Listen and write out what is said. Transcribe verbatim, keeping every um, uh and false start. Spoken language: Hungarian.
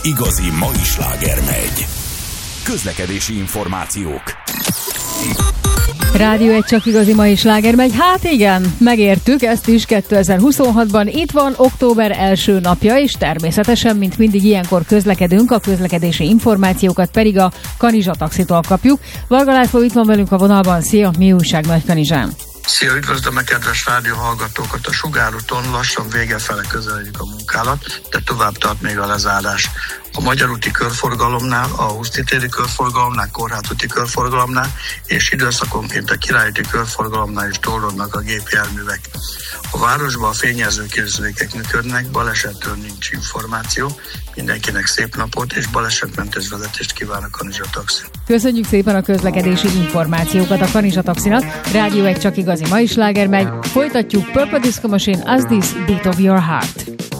igazi mai sláger megy. Közlekedési információk. Rádió egy csak igazi mai sláger megy. Hát igen, megértük ezt is kétezer-huszonhatban. Itt van október első napja, és természetesen, mint mindig ilyenkor közlekedünk, a közlekedési információkat pedig a Kanizsa Taxitól kapjuk. Varga László itt van velünk a vonalban. Szia, mi újság Nagykanizsán? Szia, üdvözlöm a kedves rádióhallgatókat! A Sugárúton lassan vége fele közeledik a munkálat, de tovább tart még a lezárás. A Magyar úti körforgalomnál, a Huszti téri körforgalomnál, Korhád úti körforgalomnál és időszakonként a Király úti körforgalomnál is torlódnak a gépjárművek. A városban a fényjelző készülékek működnek, balesetről nincs információ. Mindenkinek szép napot és balesetmentes vezetést kíván a Kanizsa Taxi. Köszönjük szépen a közlekedési információkat a Kanizsa Taxinak. Rádió egy csak igazi mai sláger megy. Folytatjuk. Purple Disco Machine, As This Beat of Your Heart.